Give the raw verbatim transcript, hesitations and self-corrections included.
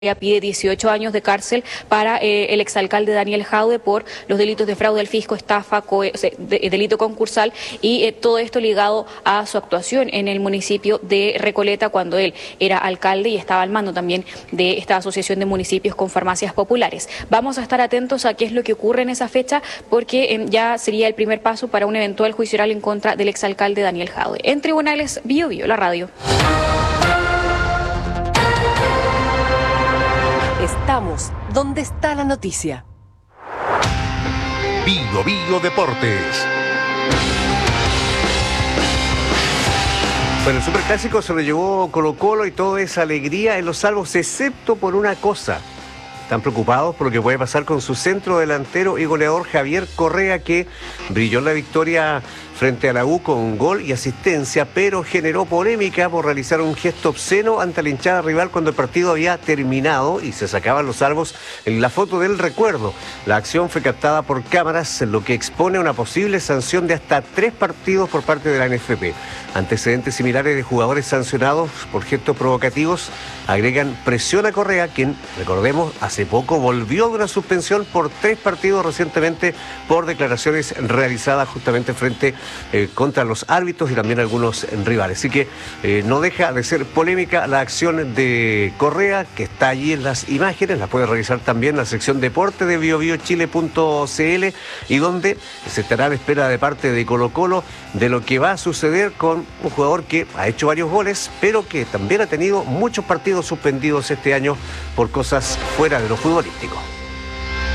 Pide dieciocho años de cárcel para eh, el exalcalde Daniel Jadue por los delitos de fraude al fisco, estafa, co o sea, de, delito concursal y eh, todo esto ligado a su actuación en el municipio de Recoleta cuando él era alcalde y estaba al mando también de esta asociación de municipios con farmacias populares. Vamos a estar atentos a qué es lo que ocurre en esa fecha porque eh, ya sería el primer paso para un eventual juicio oral en contra del exalcalde Daniel Jadue. En Tribunales, Bio Bio, la radio. Estamos donde está la noticia. Bio Bio Deportes. Bueno, el superclásico se lo llevó Colo-Colo y todo es alegría en los salvos, excepto por una cosa. Están preocupados por lo que puede pasar con su centro delantero y goleador Javier Correa, que brilló en la victoria frente a la U con gol y asistencia, pero generó polémica por realizar un gesto obsceno ante la hinchada rival cuando el partido había terminado y se sacaban los salvos en la foto del recuerdo. La acción fue captada por cámaras, lo que expone una posible sanción de hasta tres partidos por parte de la N F P. Antecedentes similares de jugadores sancionados por gestos provocativos agregan presión a Correa, quien, recordemos, hace poco volvió de una suspensión por tres partidos recientemente por declaraciones realizadas justamente frente eh, contra los árbitros y también algunos rivales. Así que eh, no deja de ser polémica la acción de Correa, que está allí en las imágenes, la puede revisar también en la sección deporte de bio bio chile punto c l y donde se estará a la espera de parte de Colo-Colo de lo que va a suceder con un jugador que ha hecho varios goles, pero que también ha tenido muchos partidos suspendidos este año por cosas fuera de lo futbolístico.